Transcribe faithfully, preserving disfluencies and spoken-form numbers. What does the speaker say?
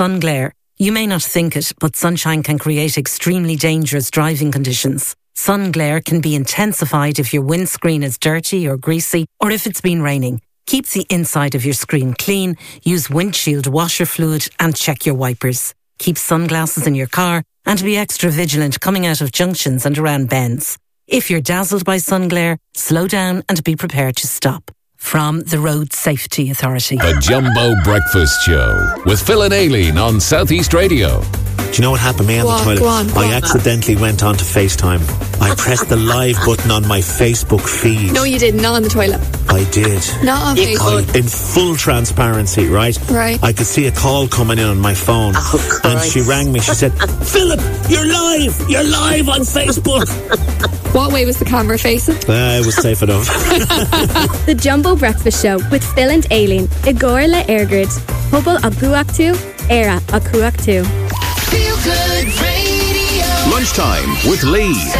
Sun glare. You may not think it, but sunshine can create extremely dangerous driving conditions. Sun glare can be intensified if your windscreen is dirty or greasy, or if it's been raining. Keep the inside of your screen clean, use windshield washer fluid, and check your wipers. Keep sunglasses in your car and be extra vigilant coming out of junctions and around bends. If you're dazzled by sun glare, slow down and be prepared to stop. From the Road Safety Authority. The Jumbo Breakfast Show with Phil and Aileen on Southeast Radio. Do you know what happened to me on Go the on, toilet? go on, go I on. accidentally went on to FaceTime. I pressed the live button on my Facebook feed. No, you didn't. Not on the toilet. I did. Not on Facebook. I, in full transparency, right? Right. I could see a call coming in on my phone. Oh, and Christ. she rang me. She said, Philip, you're live. You're live on Facebook. What way was the camera facing? uh, it was safe enough. The Jumbo Breakfast Show with Phil and Aileen. Igor le Ergrid. Hubble a Guaktu. Era a Kuaktu. Feel Good Radio. Lunchtime with Lee.